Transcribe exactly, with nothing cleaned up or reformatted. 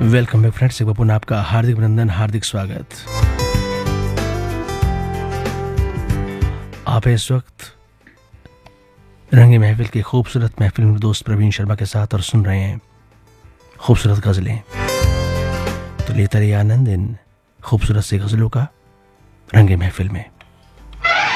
Welcome back friends, एक बार पुनः आपका हार्दिक अभिनंदन, हार्दिक स्वागत। आप इस वक्त रंगे महफिल की खूबसूरत महफिल में दोस्त प्रवीण शर्मा के साथ और सुन रहे हैं खूबसूरत गज़लें। तो लेते रहिए आनंद इन खूबसूरत सी गज़लों का रंगे महफिल में।